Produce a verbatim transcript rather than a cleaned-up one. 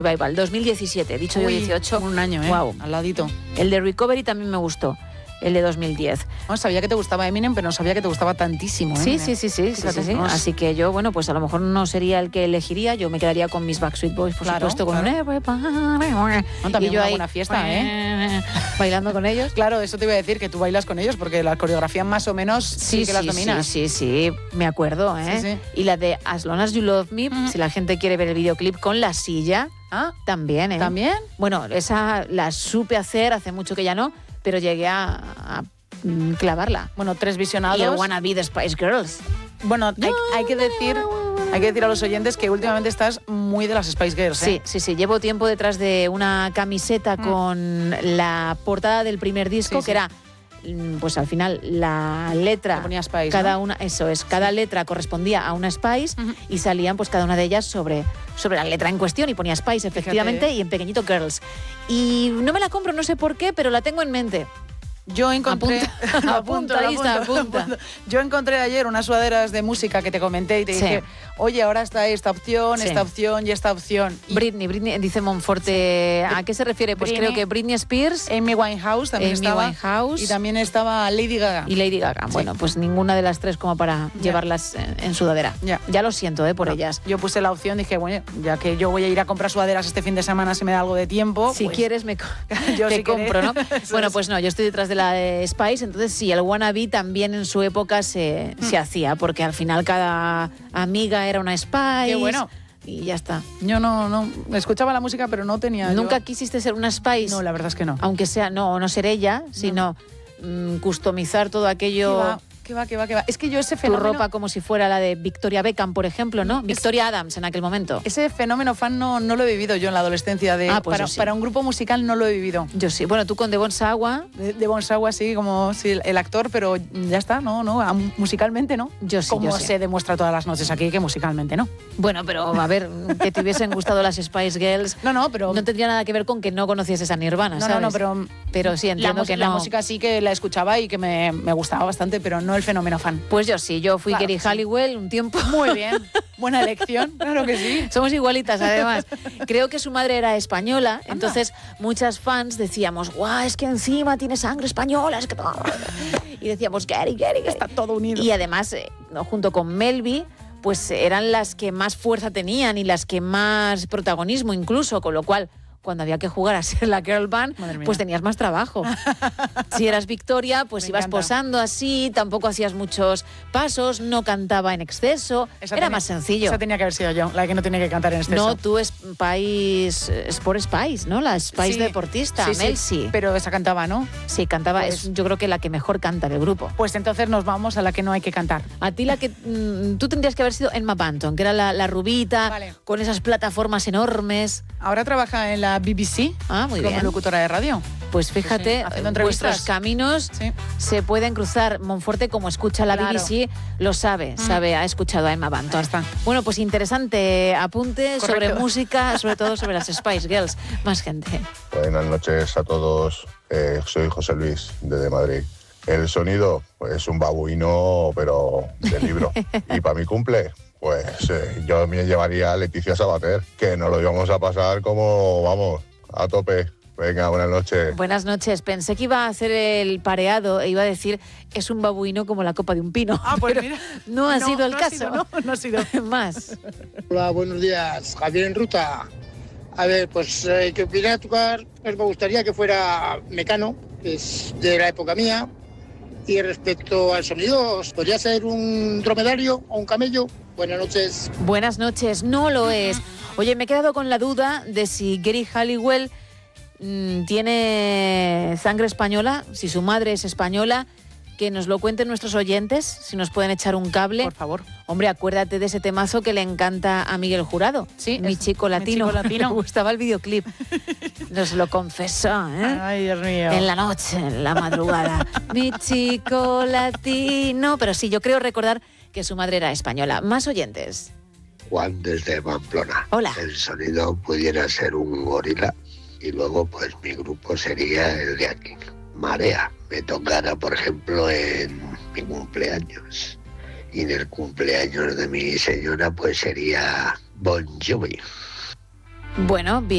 Revival, dos mil diecisiete, dicho Uy, yo dieciocho. Un año, ¿eh? Wow. Al ladito. El de Recovery también me gustó, el de dos mil diez. No, sabía que te gustaba Eminem, pero no sabía que te gustaba tantísimo. Sí, Eminem. sí, sí, sí, sí, Fíjate, sí, sí. no es- Así que yo, bueno, pues a lo mejor no sería el que elegiría, yo me quedaría con mis Backstreet Boys, por Claro, supuesto, con claro. un Everybody. No, también Y yo una ahí, buena fiesta, ¿eh? bailando con ellos. Claro, eso te iba a decir, que tú bailas con ellos, porque la coreografía más o menos sí, que las dominas. Sí, sí, sí, me acuerdo, ¿eh? Sí, sí. Y la de As Long As You Love Me, Ujú. si la gente quiere ver el videoclip con la silla, Ah, también, ¿eh? ¿también? Bueno, esa la supe hacer, hace mucho que ya no, pero llegué a, a, mm, clavarla. Bueno, tres Y el visionados. Wanna Be the Spice Girls. Bueno, hay, hay que decir, hay que decir a los oyentes que últimamente estás muy de las Spice Girls, ¿eh? Sí, sí, sí. Llevo tiempo detrás de una camiseta Mm. con la portada del primer disco, Sí, que sí. era, mm, pues al final, la letra. Que ponía Spice, cada ¿no? una, eso es, cada letra correspondía a una Spice Ujú. y salían pues cada una de ellas sobre, sobre la letra en cuestión y ponía Spice, efectivamente, Fíjate. y en pequeñito Girls. Y no me la compro, no sé por qué, pero la tengo en mente. Yo encontré... Apunta, Lo apunta, lo lista, apunto, apunta. lo apunto. Yo encontré ayer unas sudaderas de música que te comenté y te Sí. dije, oye, ahora está esta opción, Sí. esta opción y esta opción. Y Britney, Britney, dice Monforte, ¿a qué se refiere? Pues Britney. creo que Britney Spears Amy Winehouse también Amy estaba. Winehouse. Y también estaba Lady Gaga. y Lady Gaga. Bueno, pues ninguna de las tres como para Ya. llevarlas en, en sudadera. Ya. Ya lo siento, ¿eh? Por No, ellas. Yo puse la opción, dije, bueno, ya que yo voy a ir a comprar sudaderas este fin de semana si me da algo de tiempo. Si pues, quieres, me co- Yo te si compro, ¿no? queréis. Eso Bueno, es. pues no, yo estoy detrás de la de Spice, entonces sí, el wannabe también en su época se, Mm. se hacía, porque al final cada amiga era una Spice. Qué bueno. Y ya está. Yo no, no, escuchaba la música, pero no tenía. ¿Nunca yo- quisiste ser una Spice? No, la verdad es que no. Aunque sea, no, no ser ella, sino mm, customizar todo ¿Qué aquello. va? ¿Qué va? ¿Qué va? ¿Qué va? Es que yo ese Tu fenómeno. ropa como si fuera la de Victoria Beckham, por ejemplo, ¿no? Victoria Adams en aquel momento. Ese fenómeno fan no, no lo he vivido yo en la adolescencia. De, Ah, pues para, yo sí. para un grupo musical no lo he vivido. Yo sí. Bueno, tú con Devon Sawa, De, de Bonsawa sí, como sí, el actor, pero ya está, no, no, a- musicalmente no. yo sí, Como yo sí. se demuestra todas las noches aquí que musicalmente no. Bueno, pero a ver, que te hubiesen gustado las Spice Girls No, no, pero no tendría nada que ver con que no conocieses a Nirvana, no, ¿sabes? no, no, pero Pero sí, la, entiendo mus- que la no. música sí que la escuchaba y que me, me gustaba bastante, pero no el fenómeno fan. Pues yo sí, yo fui Claro Geri que sí. Halliwell un tiempo. Muy bien, buena elección, claro que sí. Somos igualitas, además. Creo que su madre era española, entonces muchas fans decíamos, guau, es que encima tiene sangre española, es que... Y decíamos, Gary, Gary, Gary. Está todo unido. Y además, eh, no, junto con Melby, pues eran las que más fuerza tenían y las que más protagonismo incluso, con lo cual, cuando había que jugar a ser la girl band, Madre mía. pues tenías más trabajo. Si eras Victoria, pues Me ibas encanta. posando así, tampoco hacías muchos pasos, no cantaba en exceso, Esa era tenía- más sencillo. Esa tenía que haber sido yo, la que no tenía que cantar en exceso. No, tú es país Sport Spice, ¿no? La Spice Sí, deportista, sí, sí, Mel sí. Pero esa cantaba, ¿no? Sí, cantaba, Pues- es yo creo que la que mejor canta del grupo. Pues entonces nos vamos a la que no hay que cantar. A ti la que mm, tú tendrías que haber sido Emma Banton, que era la, la rubita, Vale. con esas plataformas enormes. Ahora trabaja en la B B C Ah, muy como bien. locutora de radio. Pues fíjate, sí, haciendo eh, entrevistas. vuestros caminos Sí. se pueden cruzar. Monforte, como escucha la Claro. B B C, lo sabe, sabe, ha escuchado a Emma Banton. Ahí está. Bueno, pues interesante apunte sobre Correcto. música, sobre todo sobre las Spice Girls. Más gente. Buenas noches a todos. Eh, soy José Luis, desde Madrid. El sonido, pues es un babuino, pero de libro. Y para mi cumple, pues eh, yo me llevaría a Leticia Sabater, que nos lo íbamos a pasar como, vamos, a tope. Venga, buenas noches. Buenas noches. Pensé que iba a hacer el pareado e iba a decir es un babuino como la copa de un pino. Ah, pues Pero mira. no ha sido el no ha caso. sido, no, no ha sido. Más. Hola, buenos días. Javier en ruta. A ver, pues eh, que opiniera tocar, pues me gustaría que fuera Mecano, que es de la época mía. Y respecto al sonido, ¿podría ser un dromedario o un camello? Buenas noches. Buenas noches. No lo es. Oye, me he quedado con la duda de si Geri Halliwell mm, tiene sangre española, si su madre es española. Que nos lo cuenten nuestros oyentes, si nos pueden echar un cable. Por favor. Hombre, acuérdate de ese temazo que le encanta a Miguel Jurado. Sí, mi es- chico Mi latino. Chico Latino. Me gustaba el videoclip. Nos lo confesó, ¿eh? Ay, Dios mío. En la noche, en la madrugada. Mi chico latino. Pero sí, yo creo recordar que su madre era española. Más oyentes. Juan desde Pamplona. Hola. El sonido pudiera ser un gorila y luego pues mi grupo sería el de aquí, Marea. Me tocara, por ejemplo, en mi cumpleaños. Y en el cumpleaños de mi señora pues sería Bon Jovi. Bueno, bien.